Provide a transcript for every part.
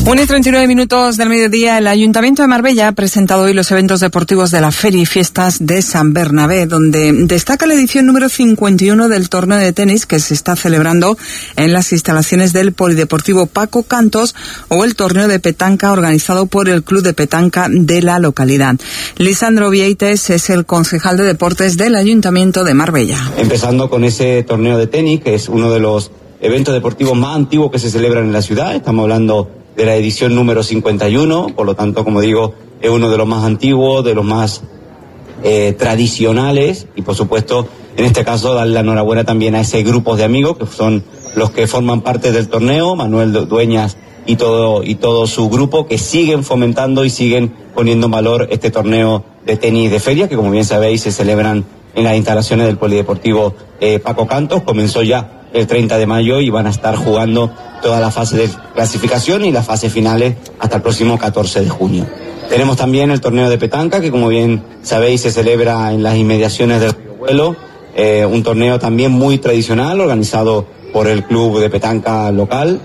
1:39 del mediodía, el Ayuntamiento de Marbella ha presentado hoy los eventos deportivos de la Feria y Fiestas de San Bernabé, donde destaca la edición número 51 del torneo de tenis que se está celebrando en las instalaciones del Polideportivo Paco Cantos, o el torneo de petanca organizado por el Club de Petanca de la localidad. Lisandro Vieites es el concejal de deportes del Ayuntamiento de Marbella. Empezando con ese torneo de tenis, que es uno de los eventos deportivos más antiguos que se celebran en la ciudad. Estamos hablando de la edición número 51, por lo tanto, como digo, es uno de los más antiguos, de los más tradicionales, y por supuesto, en este caso, darle la enhorabuena también a ese grupo de amigos que son los que forman parte del torneo, Manuel Dueñas y todo su grupo, que siguen fomentando y siguen poniendo en valor este torneo de tenis de feria, que como bien sabéis se celebran en las instalaciones del Polideportivo Paco Cantos. Comenzó ya el 30 de mayo y van a estar jugando toda la fase de clasificación y las fases finales hasta el próximo 14 de junio. Tenemos también el torneo de petanca, que como bien sabéis se celebra en las inmediaciones del Río Vuelo, un torneo también muy tradicional organizado por el club de petanca local.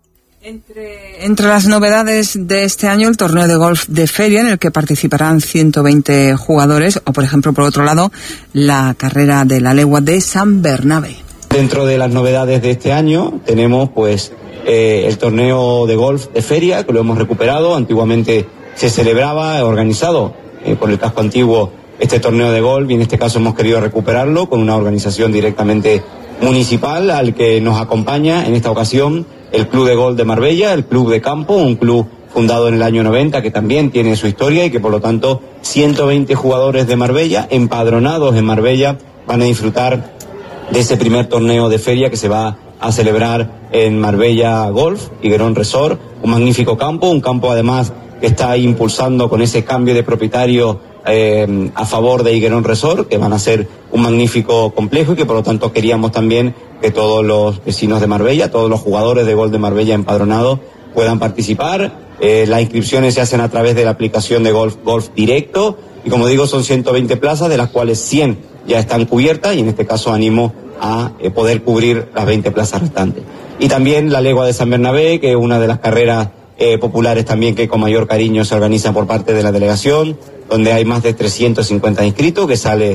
Entre las novedades de este año, el torneo de golf de feria, en el que participarán 120 jugadores, o por ejemplo, por otro lado, la carrera de la legua de San Bernabé. Dentro de las novedades de este año tenemos el torneo de golf de feria, que lo hemos recuperado. Antiguamente se celebraba, organizado por el casco antiguo, este torneo de golf, y en este caso hemos querido recuperarlo con una organización directamente municipal, al que nos acompaña en esta ocasión el Club de Golf de Marbella, el Club de Campo, un club fundado en el año 90, que también tiene su historia y que por lo tanto 120 jugadores de Marbella, empadronados en Marbella, van a disfrutar de ese primer torneo de feria que se va a celebrar en Marbella Golf, Higuerón Resort, un magnífico campo, un campo además que está impulsando con ese cambio de propietario a favor de Higuerón Resort, que van a ser un magnífico complejo, y que por lo tanto queríamos también que todos los vecinos de Marbella, todos los jugadores de golf de Marbella empadronados puedan participar. Las inscripciones se hacen a través de la aplicación de Golf Directo, y como digo, son 120 plazas, de las cuales 100 ya están cubiertas, y en este caso animo a poder cubrir las 20 plazas restantes. Y también la legua de San Bernabé, que es una de las carreras populares también que con mayor cariño se organiza por parte de la delegación, donde hay más de 350 inscritos, que sale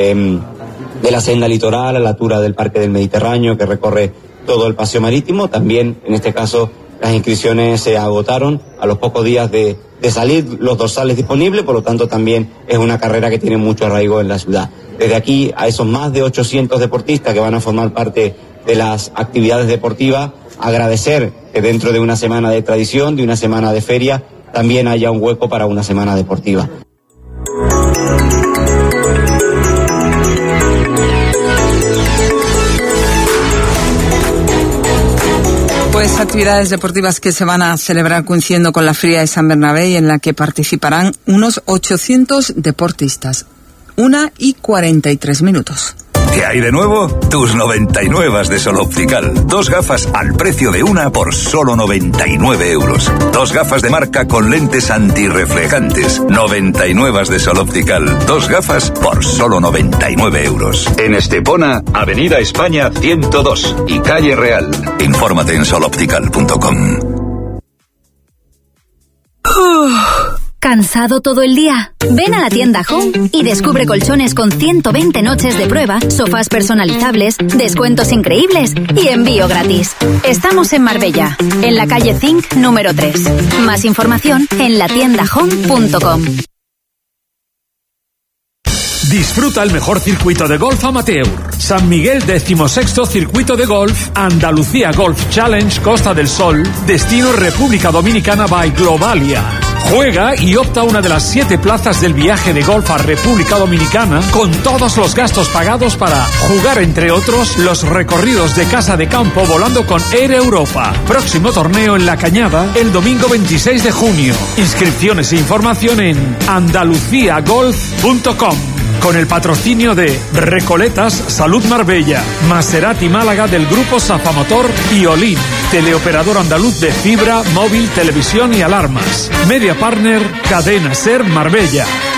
de la senda litoral a la altura del Parque del Mediterráneo, que recorre todo el paseo marítimo. También, en este caso, las inscripciones se agotaron a los pocos días de salir los dorsales disponibles, por lo tanto también es una carrera que tiene mucho arraigo en la ciudad. Desde aquí, a esos más de 800 deportistas que van a formar parte de las actividades deportivas, agradecer que dentro de una semana de tradición, de una semana de feria, también haya un hueco para una semana deportiva. Pues actividades deportivas que se van a celebrar coincidiendo con la Feria de San Bernabé, y en la que participarán unos 800 deportistas. 1:43. ¿Qué hay de nuevo? Tus 99 de Sol Optical. 2 gafas al precio de una por solo 99 euros. 2 gafas de marca con lentes antirreflejantes. 99 de Sol Optical. 2 gafas por solo 99 euros. En Estepona, Avenida España 102 y Calle Real. Infórmate en soloptical.com. ¿Cansado todo el día? Ven a la tienda Home y descubre colchones con 120 noches de prueba, sofás personalizables, descuentos increíbles y envío gratis. Estamos en Marbella, en la calle Zinc número 3. Más información en latiendahome.com. Disfruta el mejor circuito de golf amateur. San Miguel 16º Circuito de Golf, Andalucía Golf Challenge Costa del Sol, destino República Dominicana by Globalia. Juega y opta a una de las 7 plazas del viaje de golf a República Dominicana, con todos los gastos pagados, para jugar, entre otros, los recorridos de casa de campo volando con Air Europa. Próximo torneo en La Cañada el domingo 26 de junio. Inscripciones e información en andaluciagolf.com. Con el patrocinio de Recoletas Salud Marbella, Maserati Málaga del Grupo Safamotor y Olin, teleoperador andaluz de fibra, móvil, televisión y alarmas. Media Partner, Cadena Ser Marbella.